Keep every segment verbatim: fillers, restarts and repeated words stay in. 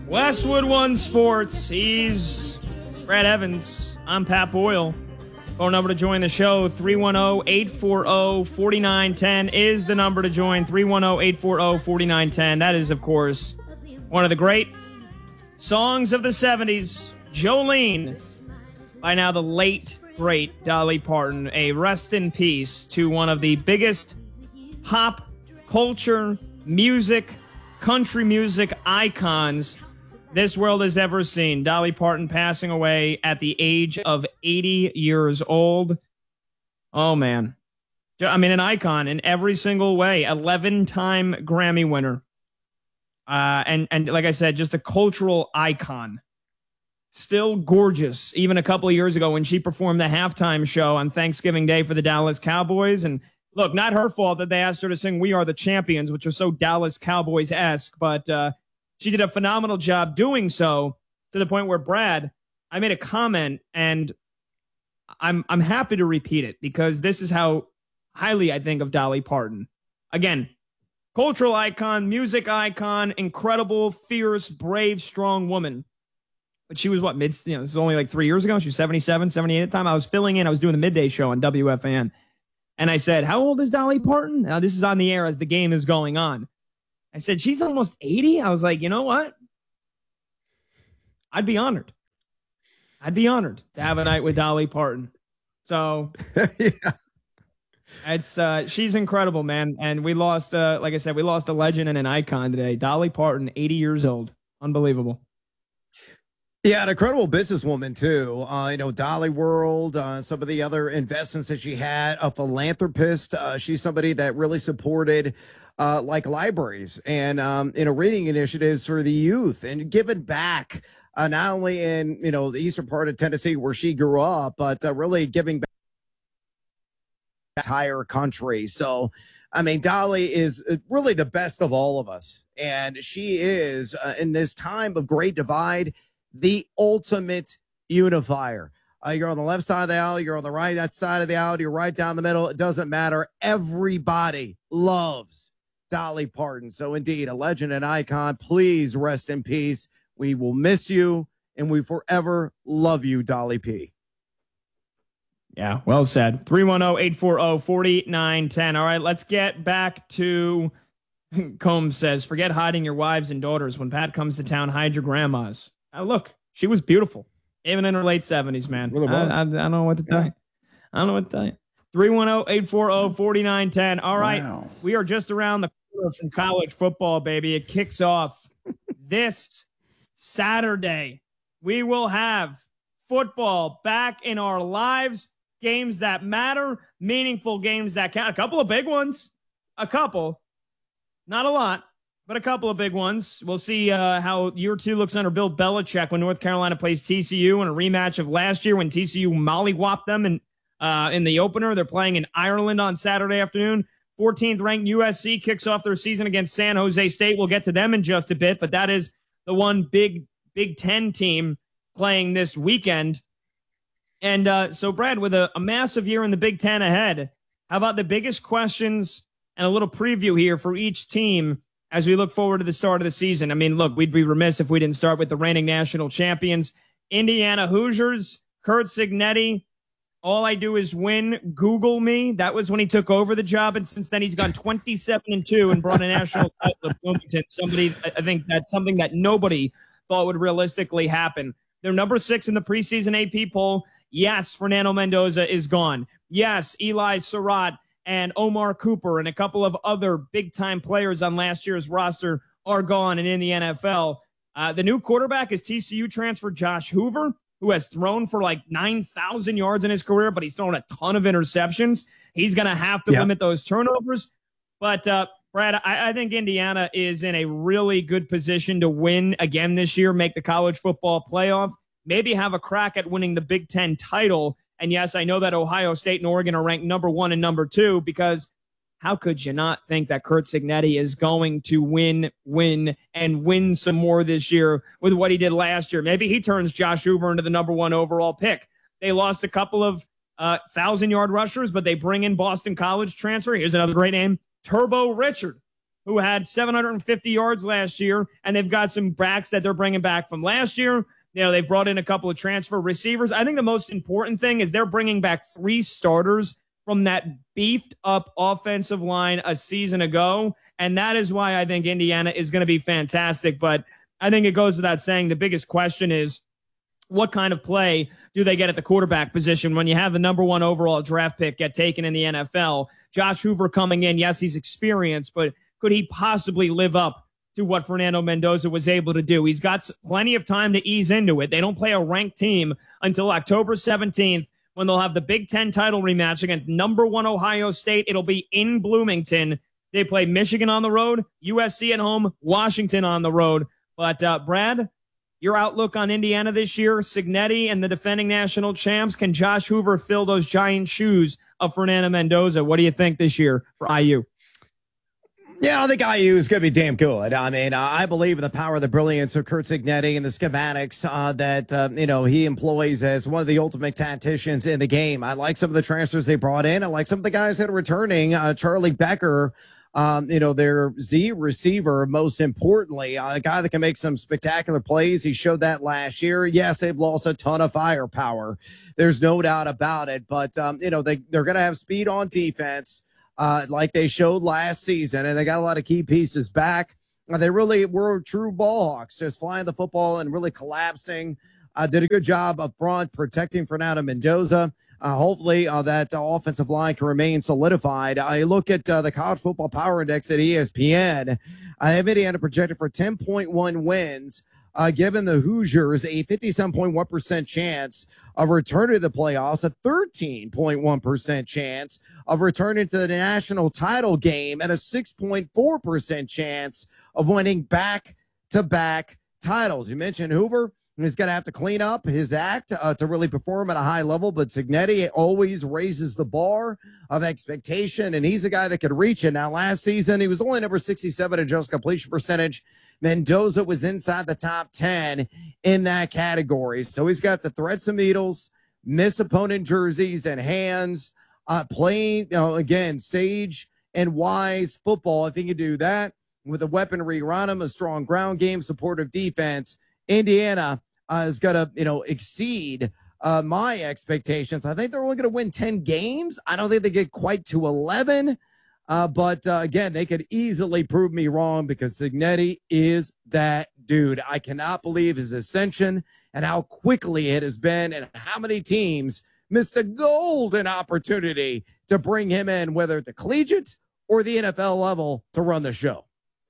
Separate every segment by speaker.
Speaker 1: Westwood One Sports. He's Brad Evans. I'm Pat Boyle. Phone number to join the show, three one zero, eight four zero, four nine one zero is the number to join, three one zero, eight four zero, four nine one zero. That is, of course, one of the great songs of the seventies, Jolene, by now the late, great Dolly Parton. A rest in peace to one of the biggest pop culture, music, country music icons this world has ever seen. Dolly Parton passing away at the age of eighty years old. Oh, man. I mean, an icon in every single way. eleven-time Grammy winner. Uh, and, and like I said, just a cultural icon. Still gorgeous, even a couple of years ago when she performed the halftime show on Thanksgiving Day for the Dallas Cowboys. And look, not her fault that they asked her to sing We Are the Champions, which was so Dallas Cowboys-esque, but uh, she did a phenomenal job doing so, to the point where, Brad, I made a comment, and I'm I'm happy to repeat it because this is how highly I think of Dolly Parton. Again, cultural icon, music icon, incredible, fierce, brave, strong woman. But she was what, mid, you know, this is only like three years ago. She was seventy-seven, seventy-eight at the time. I was filling in. I was doing the midday show on W F A N. And I said, how old is Dolly Parton? Now, this is on the air as the game is going on. I said, she's almost eighty. I was like, you know what? I'd be honored. I'd be honored to have a night with Dolly Parton. So, yeah. It's uh, she's incredible, man. And we lost, uh, like I said, we lost a legend and an icon today. Dolly Parton, eighty years old. Unbelievable.
Speaker 2: Yeah, an incredible businesswoman, too. Uh, you know, Dolly World, uh, some of the other investments that she had, a philanthropist. Uh, she's somebody that really supported, uh, like, libraries and, um, you know, reading initiatives for the youth and giving back, uh, not only in, you know, the eastern part of Tennessee where she grew up, but uh, really giving back to the entire country. So, I mean, Dolly is really the best of all of us. And she is, uh, in this time of great divide, the ultimate unifier. Uh, you're on the left side of the aisle, you're on the right side of the aisle, you're right down the middle. It doesn't matter. Everybody loves Dolly Parton. So indeed, a legend and icon. Please rest in peace. We will miss you, and we forever love you, Dolly P.
Speaker 1: Yeah, well said. three one zero, eight four zero, four nine one zero. All right, let's get back to Combs says, forget hiding your wives and daughters. When Pat comes to town, hide your grandmas. Uh, look, she was beautiful, even in her late seventies, man.
Speaker 2: Really
Speaker 1: I, I, I don't know what to tell yeah. you. I don't know what to tell you. three one zero, eight four zero, four nine one zero. All right, wow. We are just around the corner from college football, baby. It kicks off this Saturday. We will have football back in our lives, games that matter, meaningful games that count. A couple of big ones. A couple. Not a lot. But a couple of big ones. We'll see uh, how year two looks under Bill Belichick when North Carolina plays T C U in a rematch of last year when T C U mollywhopped them in, uh, in the opener. They're playing in Ireland on Saturday afternoon. fourteenth ranked U S C kicks off their season against San Jose State. We'll get to them in just a bit, but that is the one big Big Ten team playing this weekend. And uh, so, Brad, with a, a massive year in the Big Ten ahead, how about the biggest questions and a little preview here for each team as we look forward to the start of the season? I mean, look, we'd be remiss if we didn't start with the reigning national champions, Indiana Hoosiers, Curt Cignetti. All I do is win. Google me. That was when he took over the job, and since then he's gone twenty-seven and two and brought a national title to Bloomington. Somebody, I think that's something that nobody thought would realistically happen. They're number six in the preseason A P poll. Yes, Fernando Mendoza is gone. Yes, Eli Surratt and Omar Cooper and a couple of other big-time players on last year's roster are gone and in the N F L. Uh, the new quarterback is T C U transfer Josh Hoover, who has thrown for like nine thousand yards in his career, but he's thrown a ton of interceptions. He's going to have to yeah. limit those turnovers. But, uh, Brad, I, I think Indiana is in a really good position to win again this year, make the college football playoff, maybe have a crack at winning the Big Ten title. And yes, I know that Ohio State and Oregon are ranked number one and number two, because how could you not think that Curt Cignetti is going to win, win, and win some more this year with what he did last year? Maybe he turns Josh Hoover into the number one overall pick. They lost a couple of uh, thousand-yard rushers, but they bring in Boston College transfer. Here's another great name, Turbo Richard, who had seven hundred fifty yards last year, and they've got some backs that they're bringing back from last year. You know, they've brought in a couple of transfer receivers. I think the most important thing is they're bringing back three starters from that beefed up offensive line a season ago. And that is why I think Indiana is going to be fantastic. But I think it goes without saying the biggest question is what kind of play do they get at the quarterback position when you have the number one overall draft pick get taken in the N F L? Josh Hoover coming in, yes, he's experienced, but could he possibly live up to what Fernando Mendoza was able to do? He's got plenty of time to ease into it. They don't play a ranked team until October seventeenth when they'll have the Big Ten title rematch against number one Ohio State. It'll be in Bloomington. They play Michigan on the road, U S C at home, Washington on the road. But, uh, Brad, your outlook on Indiana this year, Cignetti and the defending national champs, can Josh Hoover fill those giant shoes of Fernando Mendoza? What do you think this year for I U?
Speaker 2: Yeah, I think I U is going to be damn good. I mean, uh, I believe in the power, the brilliance of Curt Cignetti and the schematics uh, that, uh, you know, he employs as one of the ultimate tacticians in the game. I like some of the transfers they brought in. I like some of the guys that are returning. Uh, Charlie Becker, um, you know, their Z receiver, most importantly, uh, a guy that can make some spectacular plays. He showed that last year. Yes, they've lost a ton of firepower. There's no doubt about it. But, um, you know, they, they're going to have speed on defense. Uh, like they showed last season, and they got a lot of key pieces back. Uh, they really were true ball hawks, just flying the football and really collapsing. Uh, did a good job up front protecting Fernando Mendoza. Uh, hopefully uh, that uh, offensive line can remain solidified. I look at uh, the College Football Power Index at E S P N. I have Indiana projected for ten point one wins, uh, given the Hoosiers a fifty-seven point one percent chance of returning to the playoffs, a thirteen point one percent chance of returning to the national title game, and a six point four percent chance of winning back-to-back titles. You mentioned Hoover. He's going to have to clean up his act uh, to really perform at a high level, but Cignetti always raises the bar of expectation, and he's a guy that could reach it. Now, last season, he was only number sixty-seven in adjusted completion percentage. Mendoza was inside the top ten in that category. So he's got to thread some needles, miss opponent jerseys and hands, uh, playing, you know, again, sage and wise football. If he can do that with the weaponry around him, a strong ground game, supportive defense, Indiana uh, is going to, you know, exceed uh, my expectations. I think they're only going to win ten games. I don't think they get quite to eleven. Uh, but, uh, again, they could easily prove me wrong because Cignetti is that dude. I cannot believe his ascension and how quickly it has been and how many teams missed a golden opportunity to bring him in, whether at the collegiate or the N F L level, to run the show.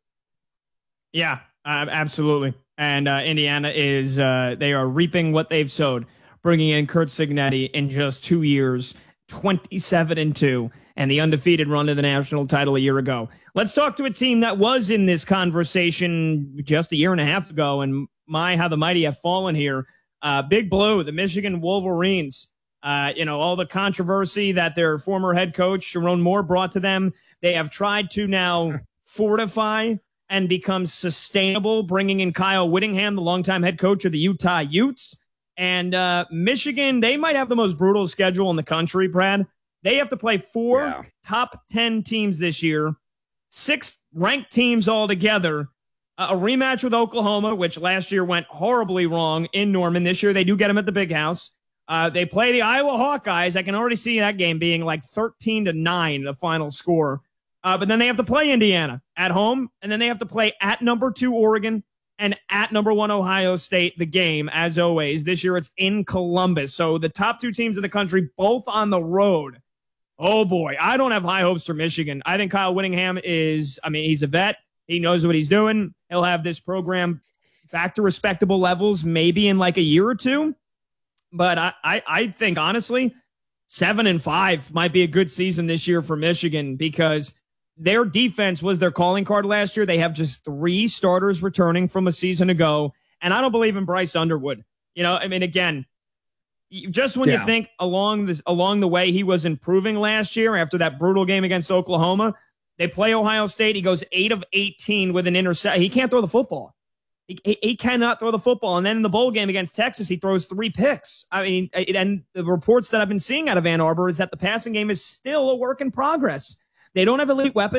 Speaker 1: Yeah, uh, absolutely. And uh, Indiana is, uh, they are reaping what they've sowed, bringing in Curt Cignetti in just two years, twenty-seven and two, and the undefeated run to the national title a year ago. Let's talk to a team that was in this conversation just a year and a half ago, and my, how the mighty have fallen here. Uh, Big Blue, the Michigan Wolverines. Uh, you know, all the controversy that their former head coach, Sharon Moore, brought to them. They have tried to now fortify and become sustainable, bringing in Kyle Whittingham, the longtime head coach of the Utah Utes. And uh, Michigan, they might have the most brutal schedule in the country, Brad. They have to play four yeah. top ten teams this year, six ranked teams altogether, a rematch with Oklahoma, which last year went horribly wrong in Norman. This year, they do get them at the Big House. Uh, they play the Iowa Hawkeyes. I can already see that game being like thirteen to nine, the final score. Uh, but then they have to play Indiana at home, and then they have to play at number two Oregon and at number one Ohio State, the game, as always. This year it's in Columbus. So the top two teams in the country, both on the road. Oh, boy. I don't have high hopes for Michigan. I think Kyle Whittingham is, I mean, he's a vet. He knows what he's doing. He'll have this program back to respectable levels maybe in like a year or two. But I, I, I think, honestly, seven and five might be a good season this year for Michigan because their defense was their calling card last year. They have just three starters returning from a season ago. And I don't believe in Bryce Underwood. You know, I mean, again, just when yeah. you think along this, along the way he was improving last year after that brutal game against Oklahoma, they play Ohio State. He goes eight of eighteen with an interception. He can't throw the football. He, he, he cannot throw the football. And then in the bowl game against Texas, he throws three picks. I mean, and the reports that I've been seeing out of Ann Arbor is that the passing game is still a work in progress. They don't have elite weapons.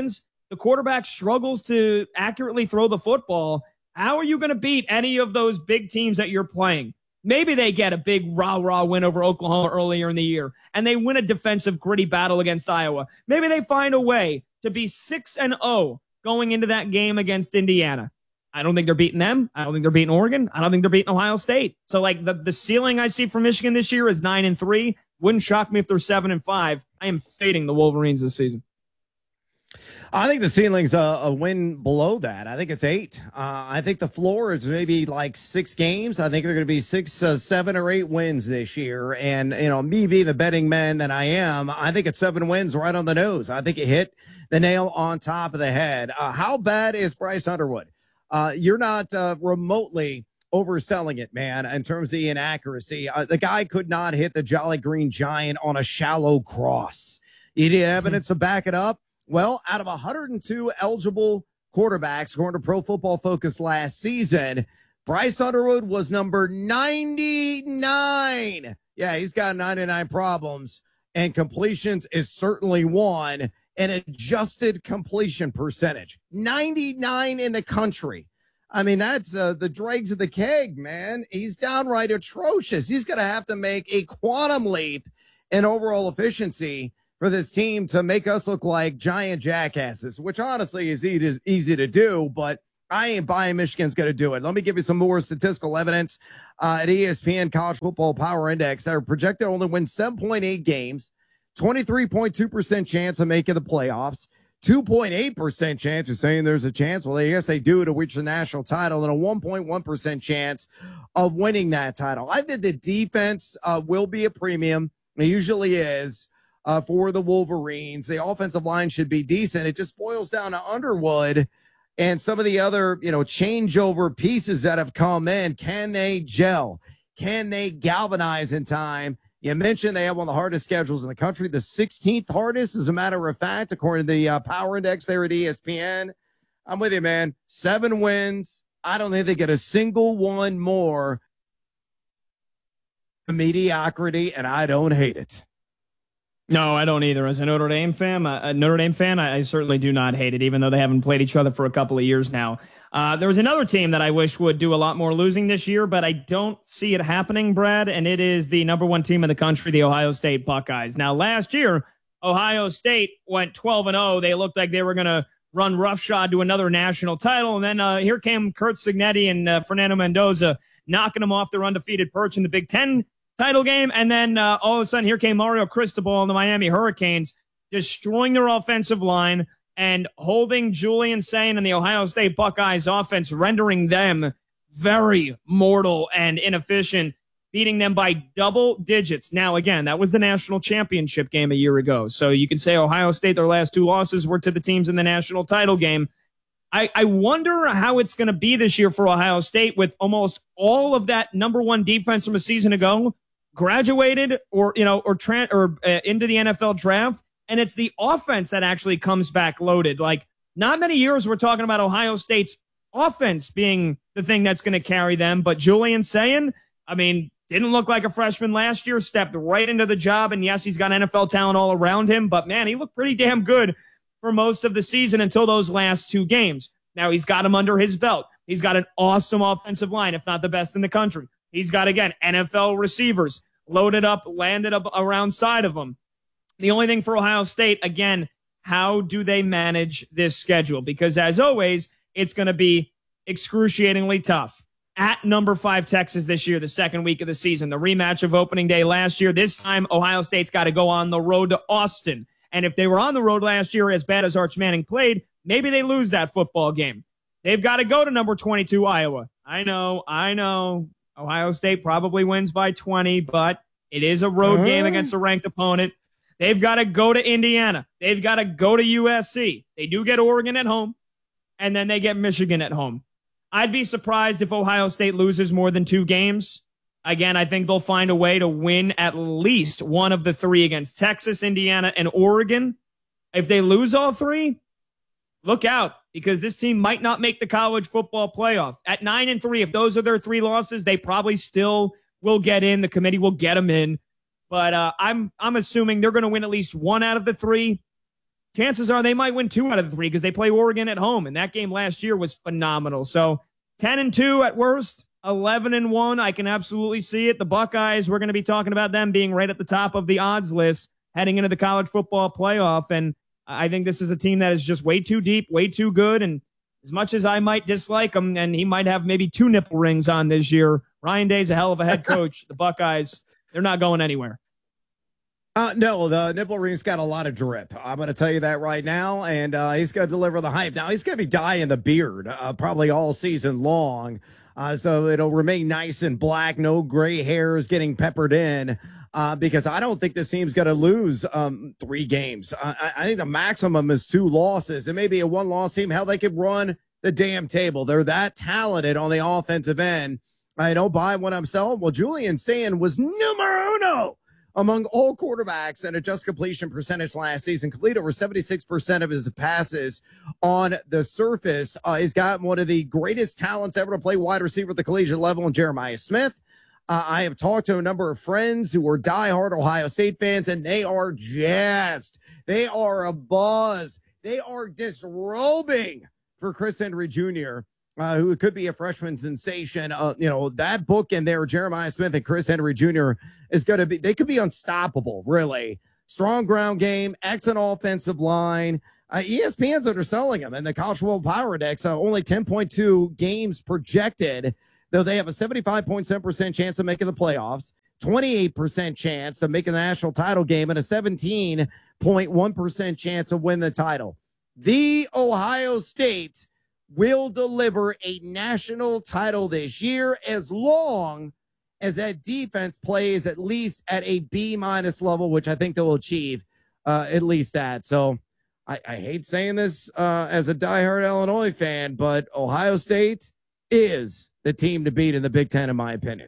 Speaker 1: the quarterback struggles to accurately throw the football, how are you going to beat any of those big teams that you're playing? Maybe they get a big rah-rah win over Oklahoma earlier in the year, and they win a defensive gritty battle against Iowa. Maybe they find a way to be six and oh going into that game against Indiana. I don't think they're beating them. I don't think they're beating Oregon. I don't think they're beating Ohio State. So, like, the, the ceiling I see for Michigan this year is nine and three. Wouldn't shock me if they're seven and five. I am fading the Wolverines this season.
Speaker 2: I think the ceiling's a, a win below that. I think it's eight. Uh, I think the floor is maybe like six games. I think they're going to be six, uh, seven or eight wins this year. And, you know, me being the betting man that I am, I think it's seven wins right on the nose. I think it hit the nail on top of the head. Uh, how bad is Bryce Underwood? Uh, you're not uh, remotely overselling it, man, in terms of the inaccuracy. Uh, the guy could not hit the Jolly Green Giant on a shallow cross. He did evidence to back it up. Well, out of one hundred two eligible quarterbacks, according to Pro Football Focus last season, Bryce Underwood was number ninety-nine. Yeah, he's got ninety-nine problems, and completions is certainly one. An adjusted completion percentage, ninety-nine in the country. I mean, that's uh, the dregs of the keg, man. He's downright atrocious. He's going to have to make a quantum leap in overall efficiency for this team to make us look like giant jackasses, which honestly is easy to do, but I ain't buying Michigan's going to do it. Let me give you some more statistical evidence. Uh, at E S P N College Football Power Index, they're projected to only win seven point eight games, twenty-three point two percent chance of making the playoffs, two point eight percent chance of saying there's a chance. Well, I guess they do to reach the national title, and a one point one percent chance of winning that title. I think the defense uh, will be a premium. It usually is. Uh, for the Wolverines, the offensive line should be decent. It just boils down to Underwood and some of the other, you know, changeover pieces that have come in. Can they gel? Can they galvanize in time? You mentioned they have one of the hardest schedules in the country, the sixteenth hardest, as a matter of fact, according to the uh, Power Index there at E S P N. I'm with you, man. Seven wins. I don't think they get a single one more. Mediocrity, and I don't hate it.
Speaker 1: No, I don't either. As a Notre Dame fan, a Notre Dame fan, I, I certainly do not hate it, even though they haven't played each other for a couple of years now. Uh, there was another team that I wish would do a lot more losing this year, but I don't see it happening, Brad, and it is the number one team in the country, the Ohio State Buckeyes. Now, last year, Ohio State went twelve and oh. They looked like they were going to run roughshod to another national title, and then uh, here came Curt Cignetti and uh, Fernando Mendoza knocking them off their undefeated perch in the Big Ten title game, and then uh, all of a sudden, here came Mario Cristobal and the Miami Hurricanes, destroying their offensive line and holding Julian Sayin and the Ohio State Buckeyes offense, rendering them very mortal and inefficient, beating them by double digits. Now, again, that was the national championship game a year ago, so you can say Ohio State, their last two losses were to the teams in the national title game. I, I wonder how it's going to be this year for Ohio State with almost all of that number one defense from a season ago graduated or, you know, or, tra- or uh, into the N F L draft. And it's the offense that actually comes back loaded. Like, not many years we're talking about Ohio State's offense being the thing that's going to carry them. But Julian Sayin, I mean, didn't look like a freshman last year, stepped right into the job. And yes, he's got N F L talent all around him, but man, he looked pretty damn good for most of the season until those last two games. Now he's got him under his belt. He's got an awesome offensive line, if not the best in the country. He's got, again, N F L receivers loaded up, landed up around side of him. The only thing for Ohio State, again, how do they manage this schedule? Because as always, it's going to be excruciatingly tough. At number five, Texas this year, the second week of the season, the rematch of opening day last year. This time, Ohio State's got to go on the road to Austin. And if they were on the road last year as bad as Arch Manning played, maybe they lose that football game. They've got to go to number twenty-two, Iowa. I know, I know. Ohio State probably wins by twenty, but it is a road uh-huh. game against a ranked opponent. They've got to go to Indiana. They've got to go to U S C. They do get Oregon at home, and then they get Michigan at home. I'd be surprised if Ohio State loses more than two games. Again, I think they'll find a way to win at least one of the three against Texas, Indiana, and Oregon. If they lose all three, look out, because this team might not make the college football playoff. At nine and three, if those are their three losses, they probably still will get in. The committee will get them in. But uh, I'm I'm assuming they're going to win at least one out of the three. chances are they might win two out of the three because they play Oregon at home, and that game last year was phenomenal. So ten and two at worst, eleven and one. I can absolutely see it. The Buckeyes, we're going to be talking about them being right at the top of the odds list heading into the college football playoff. And I think this is a team that is just way too deep, way too good. And as much as I might dislike him, and he might have maybe two nipple rings on this year, Ryan Day's a hell of a head coach. The Buckeyes, they're not going anywhere.
Speaker 2: Uh, no, the nipple ring's got a lot of drip. I'm going to tell you that right now, and uh, he's going to deliver the hype. Now, he's going to be dyeing the beard uh, probably all season long, uh, so it'll remain nice and black, no gray hairs getting peppered in, uh, because I don't think this team's going to lose um, three games. Uh, I, I think the maximum is two losses, and maybe a one-loss team. Hell, they could run the damn table. They're that talented on the offensive end. I don't buy what I'm selling. Well, Julian Sand was numero uno among all quarterbacks and adjusted completion percentage last season. Complete over seventy-six percent of his passes on the surface. Uh, he's got one of the greatest talents ever to play wide receiver at the collegiate level in Jeremiah Smith. Uh, I have talked to a number of friends who are diehard Ohio State fans, and they are jazzed. They are abuzz. They are disrobing for Chris Henry Junior, Uh, who could be a freshman sensation. Uh, you know, that book in there, Jeremiah Smith and Chris Henry Junior is going to be, they could be unstoppable, really. Strong ground game, excellent offensive line. Uh, E S P N's underselling them, and the College Football Power Index, uh, only ten point two games projected, though they have a seventy-five point seven percent chance of making the playoffs, twenty-eight percent chance of making the national title game, and a seventeen point one percent chance of winning the title. The Ohio State will deliver a national title this year as long as that defense plays at least at a B minus level, which I think they'll achieve uh, at least that. So I, I hate saying this uh, as a diehard Illinois fan, but Ohio State is the team to beat in the Big Ten, in my opinion.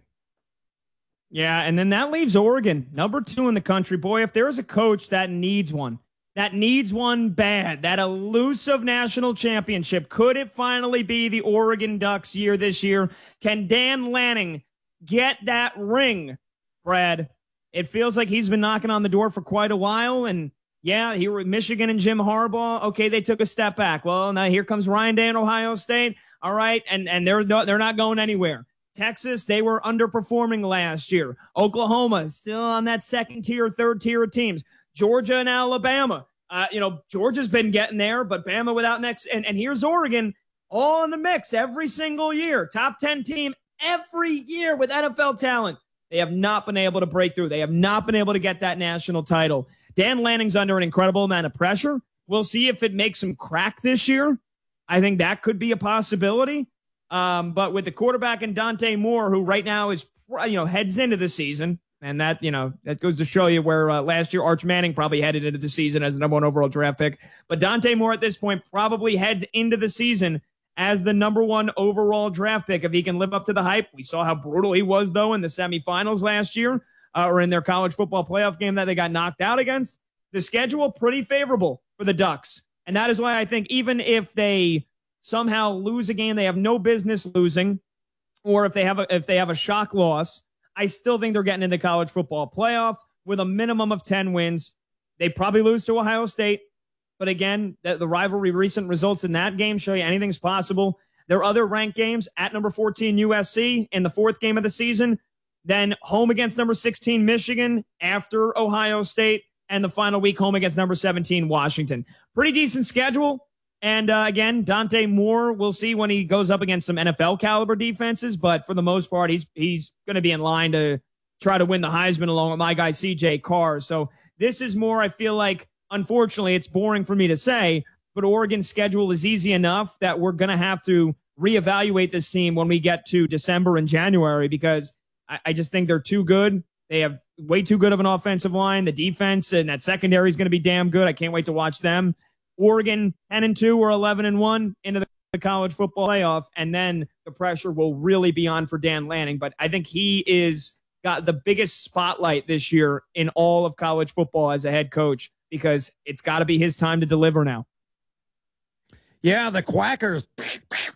Speaker 1: Yeah, and then that leaves Oregon, number two in the country. Boy, if there is a coach that needs one, that needs one bad, that elusive national championship, could it finally be the Oregon Ducks year this year? Can Dan Lanning get that ring, Brad? It feels like he's been knocking on the door for quite a while, and yeah, here with Michigan and Jim Harbaugh, okay, they took a step back. Well, now here comes Ryan Day and Ohio State, all right, and, and they're, they're not going anywhere. Texas, they were underperforming last year. Oklahoma, still on that second tier, third tier of teams. Georgia and Alabama. Uh, you know, Georgia's been getting there, but Bama without next. And, and here's Oregon, all in the mix every single year. Top ten team every year with N F L talent. They have not been able to break through. They have not been able to get that national title. Dan Lanning's under an incredible amount of pressure. We'll see if it makes him crack this year. I think that could be a possibility. Um, but with the quarterback and Dante Moore, who right now is, you know, heads into the season, and that, you know, that goes to show you where uh, last year Arch Manning probably headed into the season as the number one overall draft pick. But Dante Moore at this point probably heads into the season as the number one overall draft pick if he can live up to the hype. We saw how brutal he was, though, in the semifinals last year uh, or in their college football playoff game that they got knocked out against. The schedule pretty favorable for the Ducks. And that is why I think even if they somehow lose a game they have no business losing, or if they have a, if they have a shock loss, I still think they're getting in the college football playoff with a minimum of ten wins. They probably lose to Ohio State. But again, the, the rivalry recent results in that game show you anything's possible. There are other ranked games at number fourteen U S C in the fourth game of the season, then home against number sixteen Michigan after Ohio State, and the final week home against number seventeen Washington. Pretty decent schedule. And uh, again, Dante Moore, we'll see when he goes up against some N F L caliber defenses, but for the most part, he's he's going to be in line to try to win the Heisman along with my guy C J Carr. So this is more, I feel like, unfortunately, it's boring for me to say, but Oregon's schedule is easy enough that we're going to have to reevaluate this team when we get to December and January, because I, I just think they're too good. They have way too good of an offensive line. The defense and that secondary is going to be damn good. I can't wait to watch them. Oregon ten and two or eleven and one into the, the college football playoff, and then the pressure will really be on for Dan Lanning. But I think he is got the biggest spotlight this year in all of college football as a head coach, because it's got to be his time to deliver now.
Speaker 2: Yeah, the Quackers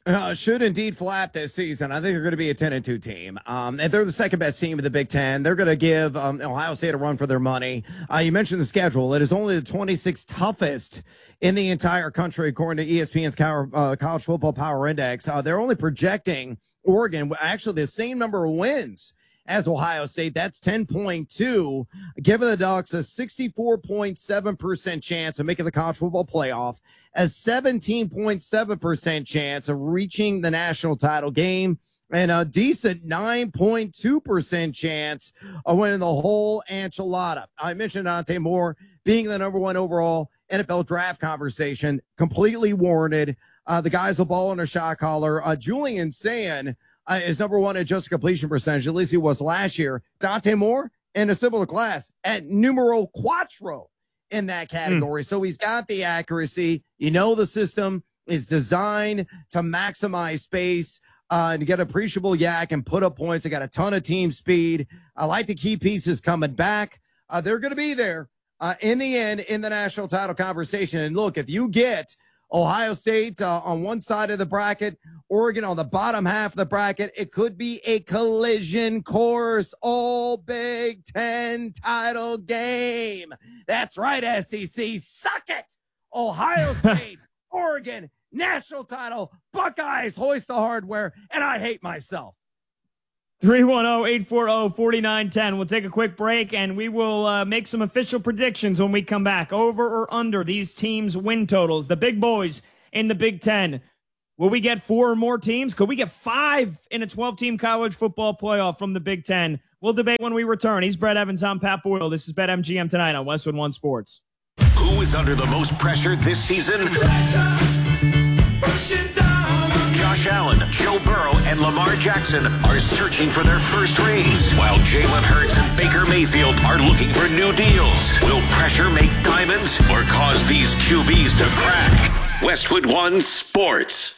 Speaker 2: Uh, should indeed flap this season. I think they're going to be a ten and two team. Um, and they're the second best team in the Big Ten. They're going to give um, Ohio State a run for their money. Uh, you mentioned the schedule. It is only the twenty-sixth toughest in the entire country, according to E S P N's uh, College Football Power Index. Uh, they're only projecting Oregon, actually the same number of wins as Ohio State. That's ten point two, giving the Ducks a sixty-four point seven percent chance of making the college football playoff, a seventeen point seven percent chance of reaching the national title game, and a decent nine point two percent chance of winning the whole enchilada. I mentioned Dante Moore being the number one overall N F L draft conversation, completely warranted. Uh, the guys will ball in a shot collar. Uh, Julian Sand uh, is number one adjusted completion percentage, at least he was last year. Dante Moore in a similar class at numero cuatro in that category. Mm. So he's got the accuracy. You know, the system is designed to maximize space uh, and get appreciable yak and put up points. They got a ton of team speed. I like the key pieces coming back. Uh, they're going to be there uh, in the end in the national title conversation. And look, if you get Ohio State uh, on one side of the bracket, Oregon on the bottom half of the bracket, it could be a collision course, all Big Ten title game. That's right, S E C. Suck it. Ohio State, Oregon, national title, Buckeyes, hoist the hardware, and I hate myself.
Speaker 1: three one zero, eight four zero, four nine one zero. We'll take a quick break, and we will uh, make some official predictions when we come back. Over or under these teams' win totals. The big boys in the Big Ten. Will we get four or more teams? Could we get five in a twelve-team college football playoff from the Big Ten? We'll debate when we return. He's Brett Evans. I'm Pat Boyle. This is BetMGM tonight on Westwood One Sports.
Speaker 3: Who is under the most pressure this season? Josh Allen, Joe Burrow, and Lamar Jackson are searching for their first rings, while Jalen Hurts and Baker Mayfield are looking for new deals. Will pressure make diamonds or cause these Q Bs to crack? Westwood One Sports.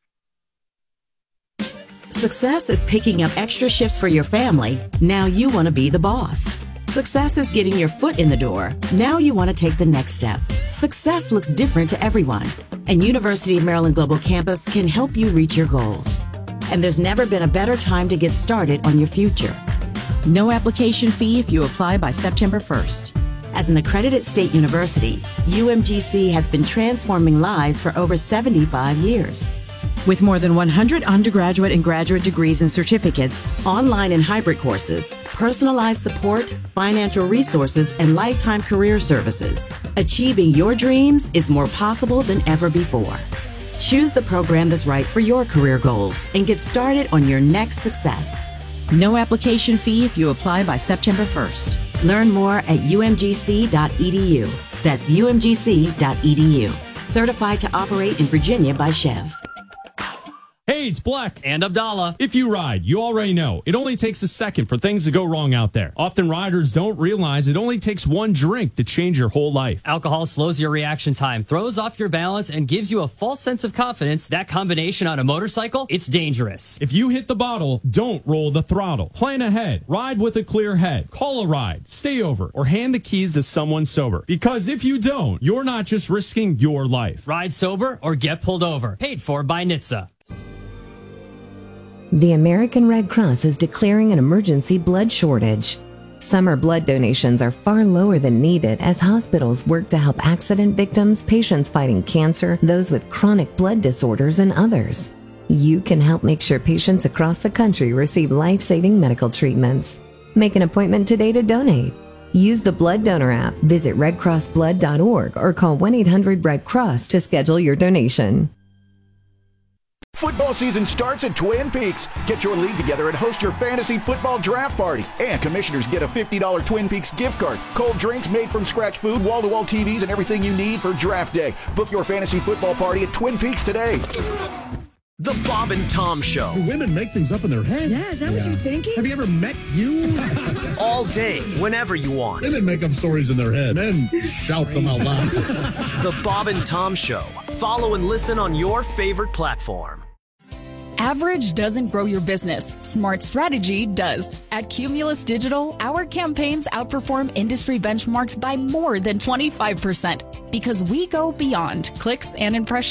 Speaker 4: Success is picking up extra shifts for your family. Now you want to be the boss. Success is getting your foot in the door. Now you want to take the next step. Success looks different to everyone, and University of Maryland Global Campus can help you reach your goals. And there's never been a better time to get started on your future. No application fee if you apply by September first. As an accredited state university, U M G C has been transforming lives for over seventy-five years. With more than one hundred undergraduate and graduate degrees and certificates, online and hybrid courses, personalized support, financial resources, and lifetime career services, achieving your dreams is more possible than ever before. Choose the program that's right for your career goals and get started on your next success. No application fee if you apply by September first. Learn more at U M G C dot E D U. That's U M G C dot E D U. Certified to operate in Virginia by Chev.
Speaker 5: Hey, it's Black.
Speaker 6: And Abdallah.
Speaker 5: If you ride, you already know it only takes a second for things to go wrong out there. Often riders don't realize it only takes one drink to change your whole life.
Speaker 6: Alcohol slows your reaction time, throws off your balance, and gives you a false sense of confidence. That combination on a motorcycle, it's dangerous.
Speaker 5: If you hit the bottle, don't roll the throttle. Plan ahead. Ride with a clear head. Call a ride. Stay over. Or hand the keys to someone sober. Because if you don't, you're not just risking your life.
Speaker 6: Ride sober or get pulled over. Paid for by N H T S A.
Speaker 7: The American Red Cross is declaring an emergency blood shortage. Summer blood donations are far lower than needed as hospitals work to help accident victims, patients fighting cancer, those with chronic blood disorders, and others. You can help make sure patients across the country receive life-saving medical treatments. Make an appointment today to donate. Use the Blood Donor app, visit red cross blood dot org, or call one eight hundred red cross to schedule your donation.
Speaker 8: Football season starts at Twin Peaks. Get your league together and host your fantasy football draft party. And commissioners get a fifty dollars Twin Peaks gift card. Cold drinks, made from scratch food, wall-to-wall T Vs, and everything you need for draft day. Book your fantasy football party at Twin Peaks today.
Speaker 9: The Bob and Tom Show.
Speaker 10: Do women make things up in their head?
Speaker 11: Yeah, is that yeah. what you're thinking?
Speaker 10: Have you ever met you?
Speaker 9: All day, whenever you want.
Speaker 10: Women make up stories in their head. Men shout them out loud.
Speaker 9: The Bob and Tom Show. Follow and listen on your favorite platform.
Speaker 12: Average doesn't grow your business. Smart strategy does. At Cumulus Digital, our campaigns outperform industry benchmarks by more than twenty-five percent because we go beyond clicks and impressions.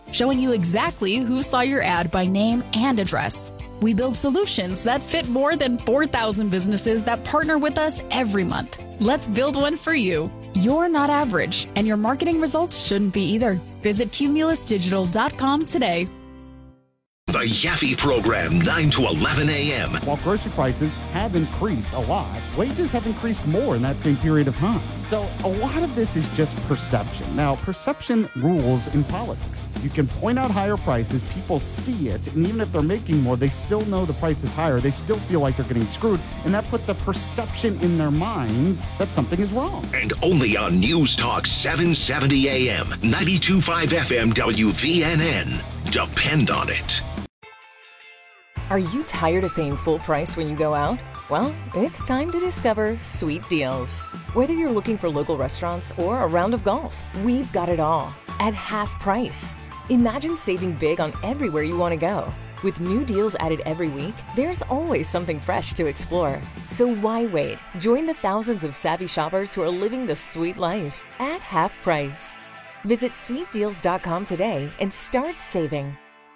Speaker 12: showing you exactly who saw your ad by name and address. We build solutions that fit more than four thousand businesses that partner with us every month. Let's build one for you. You're not average, and your marketing results shouldn't be either. Visit cumulus digital dot com today.
Speaker 3: The Yaffe Program, nine to eleven a.m.
Speaker 11: While grocery prices have increased a lot, wages have increased more in that same period of time. So a lot of this is just perception. Now, perception rules in politics. You can point out higher prices, people see it, and even if they're making more, they still know the price is higher. They still feel like they're getting screwed, and that puts a perception in their minds that something is wrong.
Speaker 3: And only on News Talk seven seventy a.m., ninety-two point five F M W V N N. Depend on it.
Speaker 13: Are you tired of paying full price when you go out? Well, it's time to discover Sweet Deals. Whether you're looking for local restaurants or a round of golf, we've got it all at half price. Imagine saving big on everywhere you want to go. With new deals added every week, there's always something fresh to explore. So why wait? Join the thousands of savvy shoppers who are living the sweet life at half price. Visit sweet deals dot com today and start saving.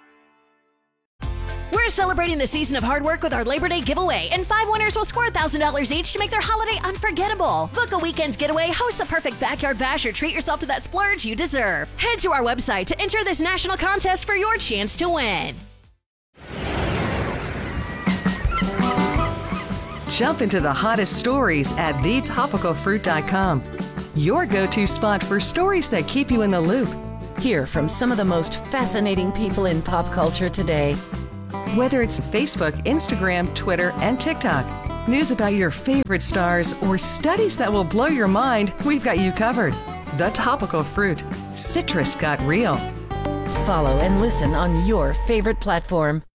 Speaker 14: We're celebrating the season of hard work with our Labor Day giveaway, and five winners will score one thousand dollars each to make their holiday unforgettable. Book a weekend's getaway, host the perfect backyard bash, or treat yourself to that splurge you deserve. Head to our website to enter this national contest for your chance to win.
Speaker 15: Jump into the hottest stories at the topical fruit dot com. Your go-to spot for stories that keep you in the loop.
Speaker 16: Hear from some of the most fascinating people in pop culture today.
Speaker 15: Whether it's Facebook, Instagram, Twitter, and TikTok, news about your favorite stars, or studies that will blow your mind, we've got you covered. The Topical Fruit. Citrus got real.
Speaker 16: Follow and listen on your favorite platform.